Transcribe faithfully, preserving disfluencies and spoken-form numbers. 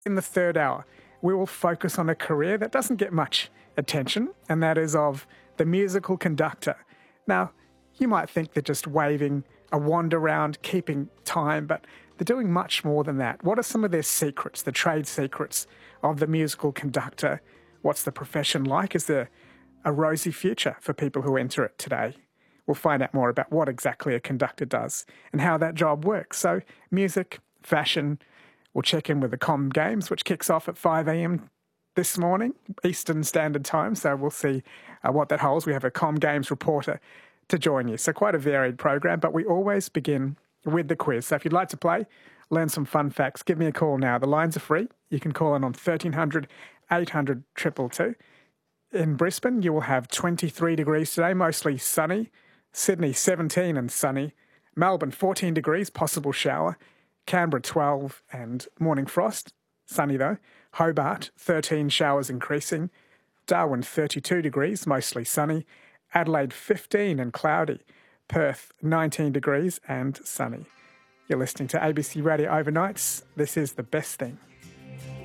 In the third hour, we will focus on a career that doesn't get much attention, and that is of the musical conductor. Now, you might think they're just waving a wand around, keeping time, but they're doing much more than that. What are some of their secrets, the trade secrets of the musical conductor? What's the profession like? Is there a rosy future for people who enter it today? We'll find out more about what exactly a conductor does and how that job works. So, music, fashion. We'll check in with the Com Games, which kicks off at five a.m. this morning, Eastern Standard Time. So we'll see uh, what that holds. We have a Com Games reporter to join you. So quite a varied program, but we always begin with the quiz. So if you'd like to play, learn some fun facts, give me a call now. The lines are free. You can call in on thirteen hundred, eight hundred, two two two. In Brisbane, you will have twenty-three degrees today, mostly sunny. Sydney, seventeen and sunny. Melbourne, fourteen degrees, possible shower. Canberra, twelve and morning frost. Sunny though. Hobart, thirteen, showers increasing. Darwin, thirty-two degrees, mostly sunny. Adelaide, fifteen and cloudy. Perth, nineteen degrees and sunny. You're listening to A B C Radio Overnights. This is The Best Thing.